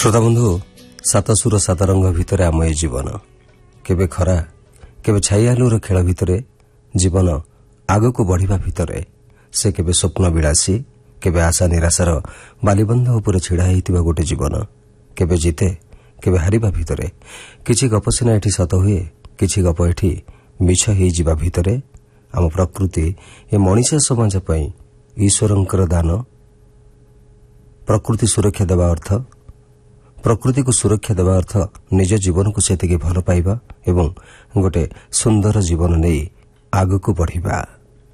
श्रोता बंधु सात सुर सात रंग भितर आम ए जीवन केबे खरा केबे छाई आलुर खेल भितर जीवन आगक बढ़िबा भितर से केबे स्वप्न विलासी केबे आशा निराशार बालीबंध उपर छिड़ा होइतिबा गोटे जीवन केबे जीते केबे हारिबा भितर किछि गप सिना एठी सत हुए किछि गप एठी मिछ होई जिबा भितर आम प्रकृति ए मनीष समाज पई ईश्वरंकर दान। प्रकृति सुरक्षा देवा अर्थ प्रकृति को सुरक्षा देवा अर्थ निज जीवन को सेतिके भल पाइबा एवं गोटे सुंदर जीवन नहीं आगक बढ़िबा।